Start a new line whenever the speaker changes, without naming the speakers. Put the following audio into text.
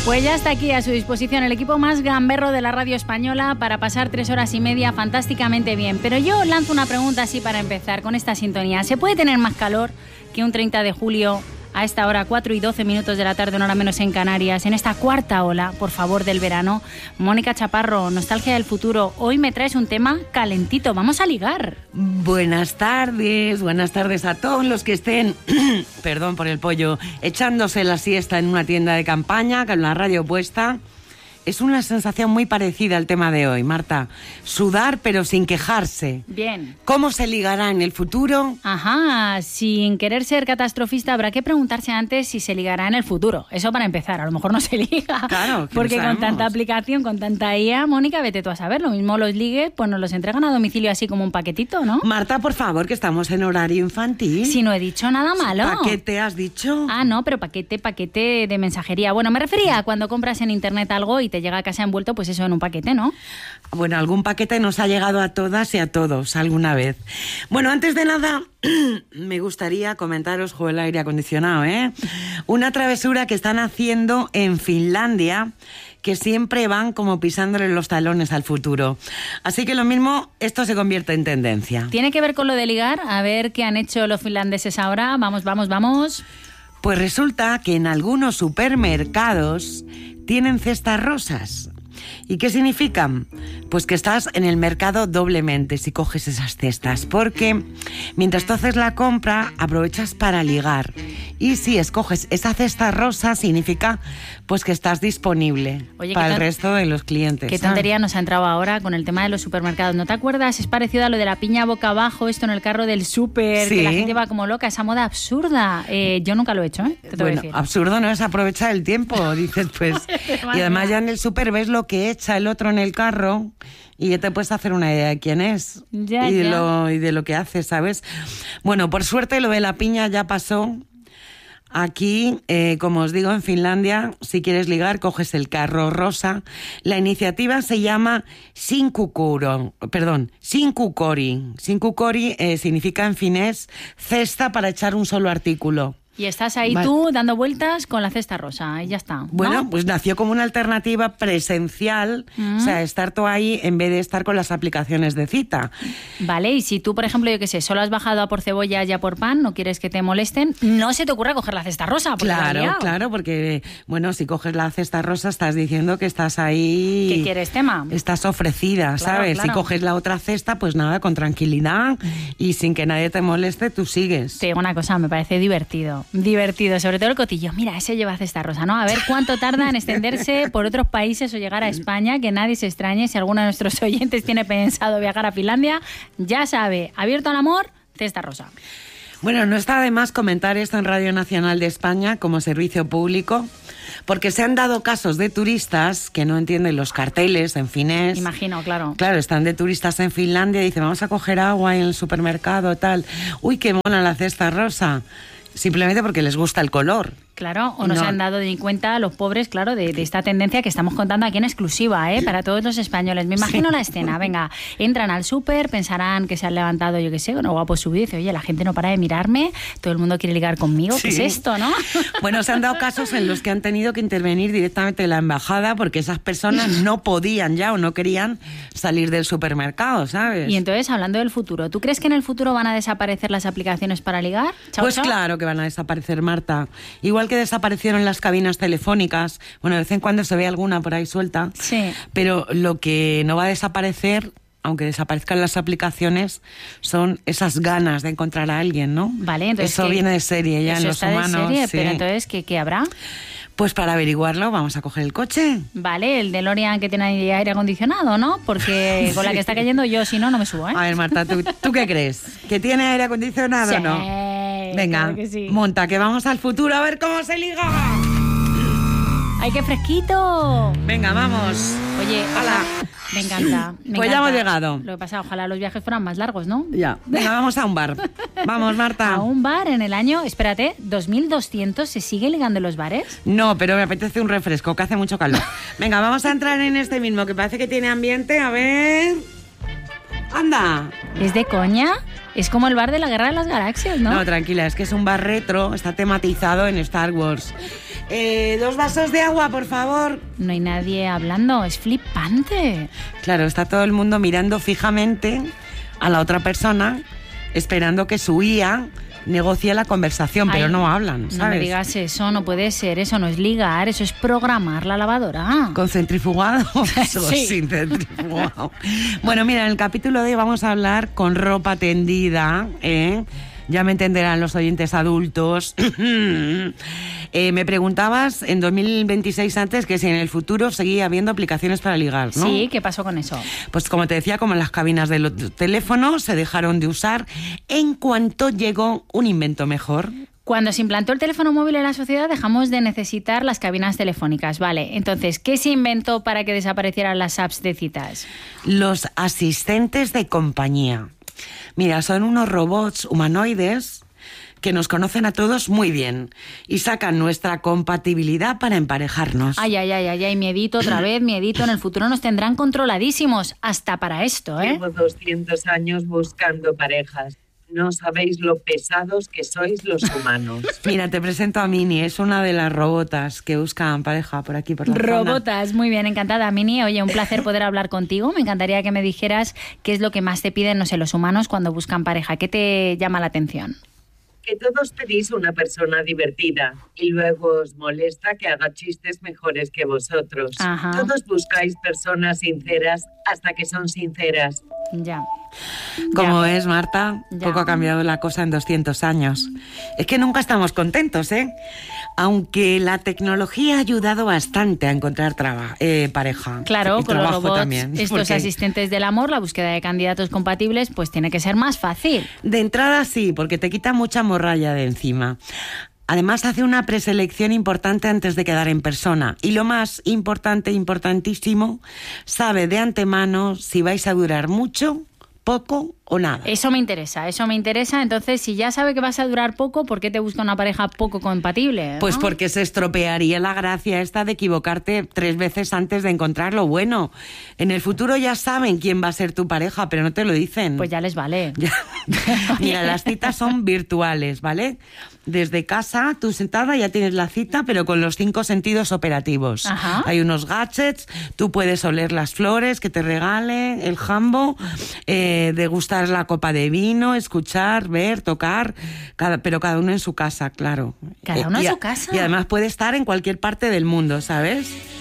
Pues ya está aquí a su disposición el equipo más gamberro de la radio española para pasar 3 horas y media fantásticamente bien. Pero yo lanzo una pregunta así para empezar con esta sintonía. ¿Se puede tener más calor que un 30 de julio a esta hora, 4:12 de la tarde, una hora menos en Canarias, en esta cuarta ola, por favor, del verano? Mónica Chaparro, Nostalgia del Futuro, hoy me traes un tema calentito. Vamos a ligar.
Buenas tardes a todos los que estén, perdón por el pollo, echándose la siesta en una tienda de campaña con la radio puesta. Es una sensación muy parecida al tema de hoy, Marta. Sudar pero sin quejarse.
Bien.
¿Cómo se ligará en el futuro?
Ajá, sin querer ser catastrofista, habrá que preguntarse antes si se ligará en el futuro. Eso para empezar, a lo mejor no se liga.
Claro, que
porque
no
con
sabemos.
tanta aplicación, con tanta IA, Mónica, vete tú a saber. Lo mismo los ligues, pues nos los entregan a domicilio así como un paquetito, ¿no?
Marta, por favor, que estamos en horario infantil.
Si no he dicho nada malo.
¿Paquete has dicho?
Ah, no, pero paquete de mensajería. Bueno, me refería a cuando compras en internet algo y te llega a casa envuelto, pues eso, en un paquete, ¿no?
Bueno, algún paquete nos ha llegado a todas y a todos alguna vez. Bueno, antes de nada, me gustaría comentaros, el aire acondicionado, una travesura que están haciendo en Finlandia, que siempre van como pisándole los talones al futuro. Así que lo mismo, esto se convierte en tendencia.
¿Tiene que ver con lo de ligar? A ver qué han hecho los finlandeses ahora. Vamos.
Pues resulta que en algunos supermercados tienen cestas rosas. ¿Y qué significan? Pues que estás en el mercado doblemente si coges esas cestas, porque mientras tú haces la compra aprovechas para ligar. Y si escoges esa cesta rosa significa pues que estás disponible.
Oye,
para el resto de los clientes.
Qué tontería nos ha entrado ahora con el tema de los supermercados. ¿No te acuerdas? Es parecido a lo de la piña boca abajo, esto en el carro del súper,
Sí.
que la gente va como loca, esa moda absurda. Yo nunca lo he hecho, ¿eh? Te tengo que
Bueno,
decir.
absurdo no es aprovechar el tiempo, dices pues. Y además ya en el súper ves lo que echa el otro en el carro y ya te puedes hacer una idea de quién es y de lo que hace, ¿sabes? Bueno, por suerte lo de la piña ya pasó. Aquí, como os digo, en Finlandia, si quieres ligar, coges el carro rosa. La iniciativa se llama Sinkukori. Sinkukori significa en finés cesta para echar un solo artículo.
Y estás ahí tú dando vueltas con la cesta rosa y ya está, ¿no?
Bueno, pues nació como una alternativa presencial, o sea, estar tú ahí en vez de estar con las aplicaciones de cita.
Vale, y si tú, por ejemplo, yo qué sé, solo has bajado a por cebollas y a por pan, no quieres que te molesten, no se te ocurra coger la cesta rosa. Porque
Claro, porque, bueno, si coges la cesta rosa estás diciendo que estás ahí...
¿Qué quieres, tema?
Estás ofrecida, ¿sabes?
Claro.
Si coges la otra cesta, pues nada, con tranquilidad y sin que nadie te moleste, tú sigues.
Te digo una cosa, me parece divertido, sobre todo el cotillo. Mira, ese lleva cesta rosa, ¿no? A ver cuánto tarda en extenderse por otros países o llegar a España, que nadie se extrañe si alguno de nuestros oyentes tiene pensado viajar a Finlandia, ya sabe, abierto al amor, cesta rosa.
Bueno, no está de más comentar esto en Radio Nacional de España como servicio público, porque se han dado casos de turistas que no entienden los carteles en finés.
Imagino, claro.
Claro, están de turistas en Finlandia y dicen, vamos a coger agua en el supermercado, tal. Uy, qué mona la cesta rosa. Simplemente porque les gusta el color.
Claro, o no se han dado ni cuenta los pobres, claro, de esta tendencia que estamos contando aquí en exclusiva, para todos los españoles. Me imagino la escena, venga, entran al súper, pensarán que se han levantado, yo qué sé, bueno, guapo subido, y dice, oye, la gente no para de mirarme, todo el mundo quiere ligar conmigo, ¿qué es esto, no?
Bueno, se han dado casos en los que han tenido que intervenir directamente la embajada porque esas personas no podían ya o no querían salir del supermercado, ¿sabes?
Y entonces, hablando del futuro, ¿tú crees que en el futuro van a desaparecer las aplicaciones para ligar?
Pues claro que van a desaparecer, Marta. Igual que desaparecieron las cabinas telefónicas, bueno, de vez en cuando se ve alguna por ahí suelta,
sí.
Pero lo que no va a desaparecer, aunque desaparezcan las aplicaciones, son esas ganas de encontrar a alguien, ¿no?
Vale, entonces
eso viene de serie ya en los humanos.
De serie,
sí.
pero entonces, ¿qué habrá?
Pues para averiguarlo vamos a coger el coche.
Vale, el DeLorean que tiene aire acondicionado, ¿no? Porque con la que está cayendo yo, si no me subo, ¿eh?
A ver, Marta, ¿tú qué crees? ¿Que tiene aire acondicionado o no? Venga,
claro que sí.
monta, que vamos al futuro a ver cómo se liga.
¡Ay, qué fresquito!
Venga, vamos.
Oye,
¡Hala!
Me encanta.
Pues ya hemos llegado.
Lo que pasa, ojalá los viajes fueran más largos, ¿no?
Ya. Venga, vamos a un bar. Vamos, Marta.
¿A un bar en el año, espérate, 2200? ¿Se sigue ligando en los bares?
No, pero me apetece un refresco, que hace mucho calor. Venga, vamos a entrar en este mismo, que parece que tiene ambiente. A ver... ¡Anda!
¿Es de coña? Es como el bar de la Guerra de las Galaxias, ¿no?
No, tranquila, es que es un bar retro, está tematizado en Star Wars. 2 vasos de agua, por favor.
No hay nadie hablando, es flipante.
Claro, está todo el mundo mirando fijamente a la otra persona, esperando que su IA negocie la conversación, pero no hablan, ¿sabes?
No me digas eso, no puede ser, eso no es ligar, eso es programar la lavadora.
¿Con centrifugado?
Sí.
Sin centrifugado. Bueno, mira, en el capítulo de hoy vamos a hablar con ropa tendida, Ya me entenderán los oyentes adultos. Me preguntabas en 2026 antes que si en el futuro seguía habiendo aplicaciones para ligar, ¿no?
Sí, ¿qué pasó con eso?
Pues como te decía, como las cabinas de los teléfonos se dejaron de usar en cuanto llegó un invento mejor.
Cuando se implantó el teléfono móvil en la sociedad dejamos de necesitar las cabinas telefónicas, ¿vale? Entonces, ¿qué se inventó para que desaparecieran las apps de citas?
Los asistentes de compañía. Mira, son unos robots humanoides que nos conocen a todos muy bien y sacan nuestra compatibilidad para emparejarnos.
Ay, miedito otra vez, miedito. En el futuro nos tendrán controladísimos, hasta para esto, ¿eh?
Llevo 200 años buscando parejas. No sabéis lo pesados que sois los humanos.
Mira, te presento a Mini, es una de las robotas que buscan pareja por aquí, por la
Robotas,
zona.
Muy bien, encantada, Mini. Oye, un placer poder hablar contigo. Me encantaría que me dijeras qué es lo que más te piden, no sé, los humanos cuando buscan pareja. ¿Qué te llama la atención?
Que todos pedís una persona divertida y luego os molesta que haga chistes mejores que vosotros.
Ajá.
Todos buscáis personas sinceras hasta que son sinceras.
Ya.
Como ves, Marta,
Ya.
poco ha cambiado la cosa en 200 años. Es que nunca estamos contentos, ¿eh? Aunque la tecnología ha ayudado bastante a encontrar pareja.
Claro,
y
con los
trabajo
robots,
también,
estos
porque
asistentes del amor, la búsqueda de candidatos compatibles, pues tiene que ser más fácil.
de entrada sí, porque te quita mucha morralla de encima. Además, hace una preselección importante antes de quedar en persona. Y lo más importante, importantísimo, sabe de antemano si vais a durar mucho, poco o nada.
Eso me interesa. Entonces, si ya sabe que vas a durar poco, ¿por qué te busca una pareja poco compatible? ¿No?
Pues porque se estropearía la gracia esta de equivocarte 3 veces antes de encontrar lo bueno. En el futuro ya saben quién va a ser tu pareja, pero no te lo dicen.
Pues ya les vale.
Mira, las citas son virtuales, ¿vale? Desde casa, tú sentada ya tienes la cita, pero con los 5 sentidos operativos.
Ajá.
Hay unos gadgets, tú puedes oler las flores que te regale el jambo, degustar la copa de vino, escuchar, ver, tocar, pero cada uno en su casa, claro.
¿Cada uno en su casa?
Y además puede estar en cualquier parte del mundo, ¿sabes?